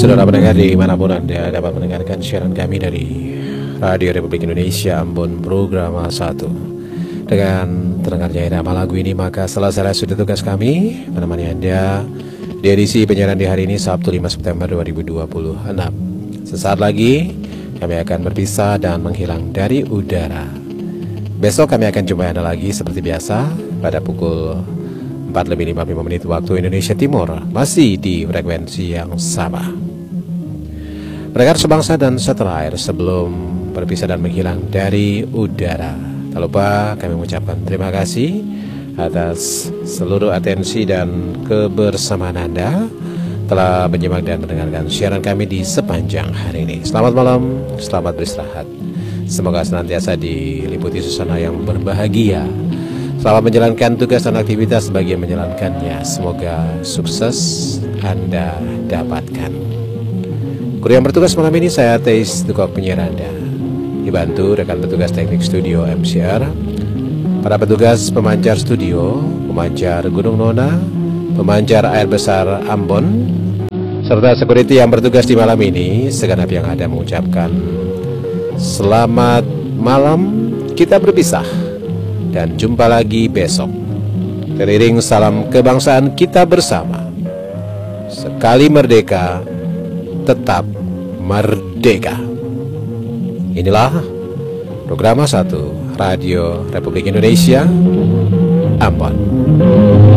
Saudara pendengar dimanapun Anda dapat mendengarkan siaran kami dari Radio Republik Indonesia Ambon Program 1. Dengan terdengarnya irama lagu ini, maka selesai sudah tugas kami menemani Anda di edisi penyiaran di hari ini Sabtu 5 September 2026. Sesaat lagi kami akan berpisah dan menghilang dari udara. Besok kami akan jumpa Anda lagi seperti biasa pada pukul 4:55 menit waktu Indonesia Timur, masih di frekuensi yang sama. Pendengar sebangsa dan setanah air, sebelum berpisah dan menghilang dari udara, tak lupa kami mengucapkan terima kasih atas seluruh atensi dan kebersamaan Anda telah menyimak dan mendengarkan siaran kami di sepanjang hari ini. Selamat malam, selamat beristirahat. Semoga senantiasa diliputi suasana yang berbahagia. Selamat menjalankan tugas dan aktivitas bagi yang menjalankannya. Semoga sukses Anda dapatkan. Kru yang bertugas malam ini saya Teis Tukok penyiar Anda, dibantu rekan petugas teknik studio MCR, para petugas pemancar studio, pemancar Gunung Nona, pemancar air besar Ambon, serta security yang bertugas di malam ini. Segenap yang ada mengucapkan selamat malam. Kita berpisah dan jumpa lagi besok. Teriring salam kebangsaan kita bersama. Sekali merdeka, tetap merdeka. Inilah Program 1 Radio Republik Indonesia Ambon.